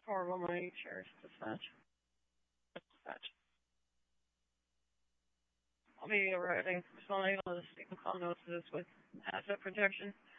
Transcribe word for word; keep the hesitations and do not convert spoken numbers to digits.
Horrible money shares dispatch. Dispatch. I'll be writing, responding on the statement call notes this with asset protection.